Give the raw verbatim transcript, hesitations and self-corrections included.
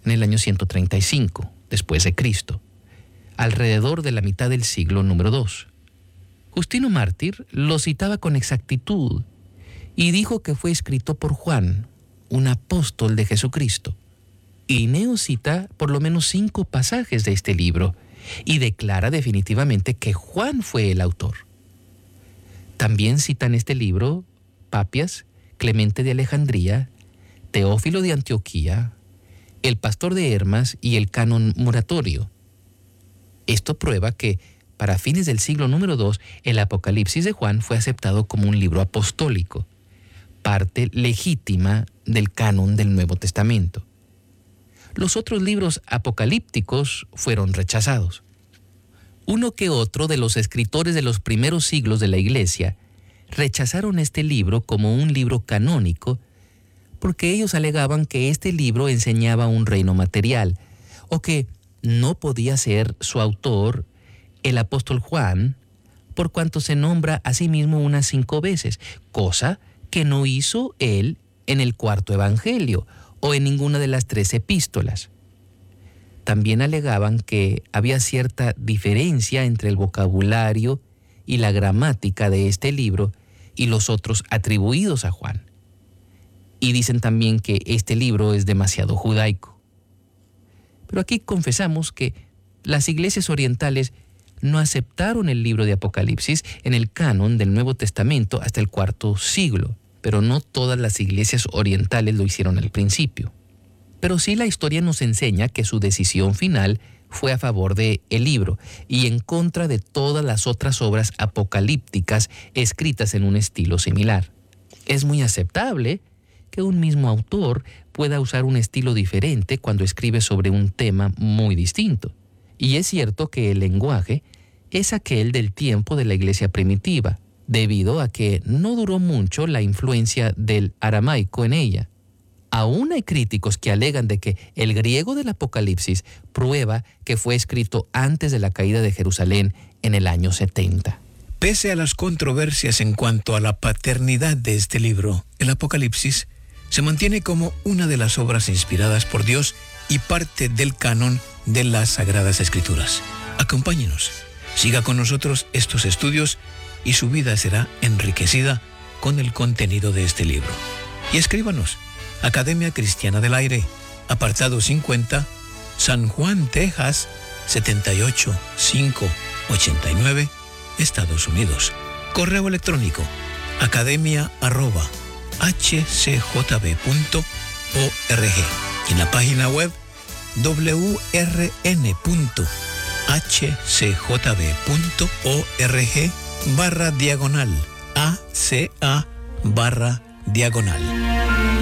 en el año ciento treinta y cinco después de Cristo, alrededor de la mitad del siglo número dos. Justino Mártir lo citaba con exactitud y dijo que fue escrito por Juan, un apóstol de Jesucristo. Irineo cita por lo menos cinco pasajes de este libro y declara definitivamente que Juan fue el autor. También citan este libro Papias, Clemente de Alejandría, Teófilo de Antioquía, el pastor de Hermas y el canon moratorio. Esto prueba que para fines del siglo número dos, el Apocalipsis de Juan fue aceptado como un libro apostólico, parte legítima del canon del Nuevo Testamento. Los otros libros apocalípticos fueron rechazados. Uno que otro de los escritores de los primeros siglos de la Iglesia rechazaron este libro como un libro canónico porque ellos alegaban que este libro enseñaba un reino material o que no podía ser su autor el apóstol Juan por cuanto se nombra a sí mismo unas cinco veces, cosa que no hizo él en el cuarto evangelio o en ninguna de las tres epístolas. También alegaban que había cierta diferencia entre el vocabulario y la gramática de este libro y los otros atribuidos a Juan. Y dicen también que este libro es demasiado judaico. Pero aquí confesamos que las iglesias orientales no aceptaron el libro de Apocalipsis en el canon del Nuevo Testamento hasta el cuarto siglo, pero no todas las iglesias orientales lo hicieron al principio. Pero sí la historia nos enseña que su decisión final fue a favor de el libro y en contra de todas las otras obras apocalípticas escritas en un estilo similar. Es muy aceptable que un mismo autor pueda usar un estilo diferente cuando escribe sobre un tema muy distinto. Y es cierto que el lenguaje es aquel del tiempo de la iglesia primitiva, debido a que no duró mucho la influencia del aramaico en ella. Aún hay críticos que alegan de que el griego del Apocalipsis prueba que fue escrito antes de la caída de Jerusalén en el año setenta. Pese a las controversias en cuanto a la paternidad de este libro, el Apocalipsis se mantiene como una de las obras inspiradas por Dios y parte del canon de las Sagradas Escrituras. Acompáñenos, siga con nosotros estos estudios y su vida será enriquecida con el contenido de este libro. Y escríbanos, Academia Cristiana del Aire, apartado cincuenta, San Juan, Texas, setenta y ocho mil quinientos ochenta y nueve, Estados Unidos. Correo electrónico, academia arroba h c j b punto org y en la página web w r n punto h c j b punto org barra diagonal a c a barra diagonal.